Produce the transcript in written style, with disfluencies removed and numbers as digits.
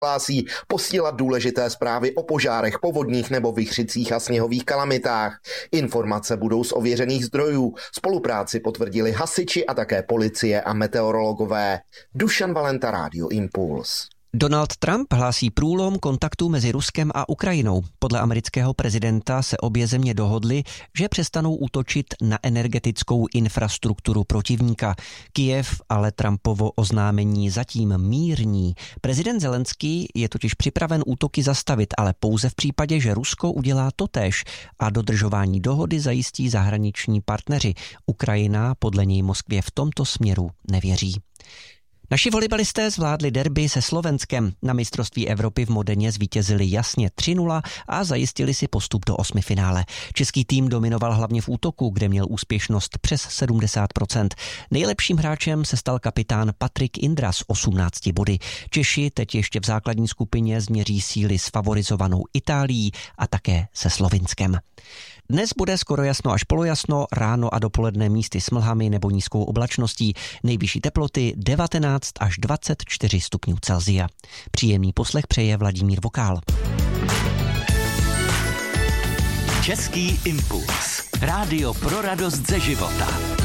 hlásí posílat důležité zprávy o požárech, povodních nebo vichřicích a sněhových kalamitách. Informace budou z ověřených zdrojů. Spolupráci potvrdili hasiči a také policie a meteorologové. Dušan Valenta, Rádio Impuls. Donald Trump hlásí průlom kontaktů mezi Ruskem a Ukrajinou. Podle amerického prezidenta se obě země dohodly, že přestanou útočit na energetickou infrastrukturu protivníka. Kyjev ale Trumpovo oznámení zatím mírní. Prezident Zelenský je totiž připraven útoky zastavit, ale pouze v případě, že Rusko udělá totéž a dodržování dohody zajistí zahraniční partneři. Ukrajina podle něj Moskvě v tomto směru nevěří. Naši volejbalisté zvládli derby se Slovenskem. Na mistrovství Evropy v Modeně zvítězili jasně 3-0 a zajistili si postup do osmifinále. Český tým dominoval hlavně v útoku, kde měl úspěšnost přes 70%. Nejlepším hráčem se stal kapitán Patrik Indra s 18 body. Češi teď ještě v základní skupině změří síly s favorizovanou Itálií a také se Slovinskem. Dnes bude skoro jasno až polojasno, ráno a dopoledne místy s mlhami nebo nízkou oblačností. Nejvyšší teploty 19 až 24 stupňů Celsia. Příjemný poslech přeje Vladimír Vokál. Český impuls. Rádio pro radost ze života.